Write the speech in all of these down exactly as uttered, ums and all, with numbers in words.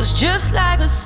was just like a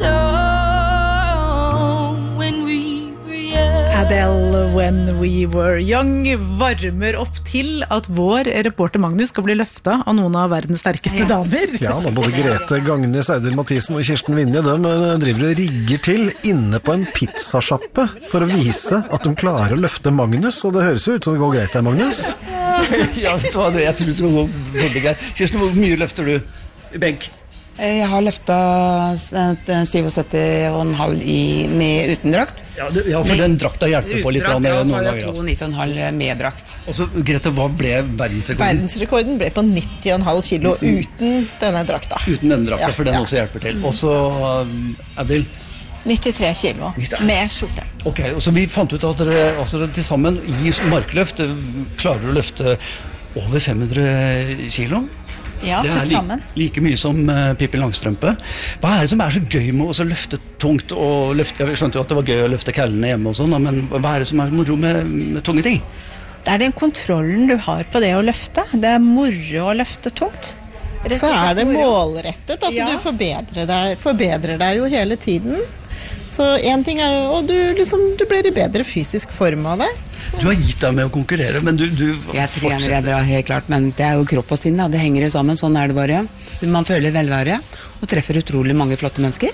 song when we were young. Adele, When We Were Young, varmer opp til at vår reporter Magnus skal bli løftet av noen av verdens sterkeste damer. Ja, da både Grete Gagnes, Audhild Mathisen og Kirsten Vinje, de driver og rigger til inne på en pizzasjappe for å vise at de klarer å løfte Magnus, og det høres jo ut som det går greit der, Magnus. Ja, vet du hva, jeg tror det skal gå veldig greit. Kirsten, hvor mye løfter du i benk? Jeg har løftet syttisju komma fem i, med uten drakt. Ja, det, ja, for den drakta hjelper på litt. Uten drakt, ja, så har jeg ganger, to nitti komma fem med drakt. Og så, Grete, hva ble verdensrekorden? Verdensrekorden ble på nitti komma fem kilo uten denne drakta. Uten denne drakta, Ja, for den ja. også hjelper til. Og så, Adil? nittitre kilo med skjorte. Ok, og så vi fant ut at dere altså, til sammen i markløft klarer du å løfte over fem hundre kilo. Ja, det til er sammen. Like, like mye som uh, Pippi Langstrømpe. Hva er det som er så gøy med å løfte tungt? Og løfte, jeg skjønte jo at det var gøy å løfte kallene hjemme og sånn, da, men hva er det som er moro med, med tunge ting? Det er den kontrollen du har på det å løfte. Det er moro å løfte tungt. Så er det målrettet, altså Ja. du forbedrer deg, forbedrer deg jo hele tiden. Så en ting er, og du, liksom, du blir i bedre fysisk form av det. Du har gitt deg med å konkurrere, men du, du Jeg trener jeg det helt klart, men det er jo kropp og sinn, da. Det henger jo sammen, sånn er det bare. Man føler velvære og treffer utrolig mange flotte mennesker.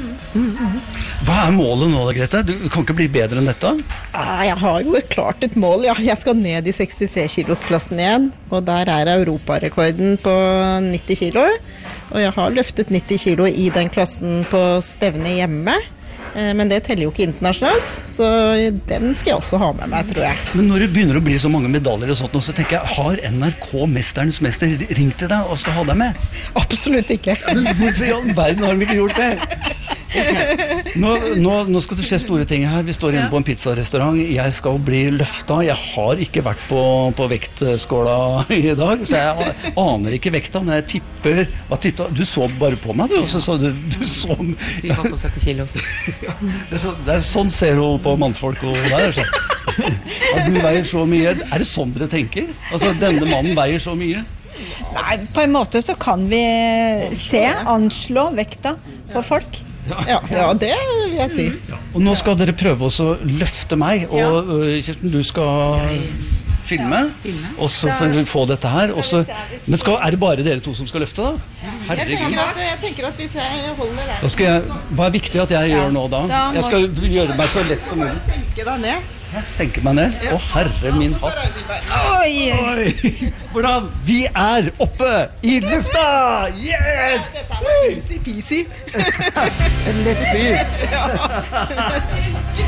Hva er målet nå da, Grete? Du kan ikke bli bedre enn dette? Ah, Jeg har jo et klart et mål, ja. Jeg skal ned i sekstitre kilosklassen igjen, og der er europarekorden på nitti kilo. Og jeg har løftet nitti kilo i den klassen på stevne hjemme. Eh, Men det teller jo ikke internasjonalt, så den skal jeg også ha med meg, tror jeg. Men når det begynner å bli så mange medaljer og sånt, så tenker jeg, har N R K Mesterens Mester ringt til deg og skal ha deg med? Absolutt ikke. Men hvorfor i all verden har de ikke gjort det? Okay. Nå, nå, nå skal det skje store ting her. Vi står inne på en pizzarestaurant. Jeg skal bli løfta. Jeg har ikke vært på, på vektskåla i dag, så jeg aner ikke vekta, men jeg tipper, hva tipper du så bare på meg, du, og så så du, du så syttisju kilo. det, er så, det er sånn ser hun på mannfolk og der, så. At du veier så mye. Er det sånn dere tenker? Altså, denne mannen veier så mye? Nei, på en måte så kan vi se, anslå vekta på folk. Ja, ja, det vil jeg si. Og nå skal dere prøve også å løfte meg, og uh, Kirsten, du skal filme, og så får vi få dette her. Og så, men skal, er det bare dere to som skal løfte da? Jeg tenker, at, jeg tenker at hvis jeg holder der, Da skal jeg, hva er viktig at jeg gjør nå da? Jeg skal gjøre meg så lett som mulig. tenke deg ned. Tenke meg ned. Å, herre min hatt. Oi! Oi! Hvordan? Vi er oppe i lufta! Yes! Dette er easy peasy. En lett fyr.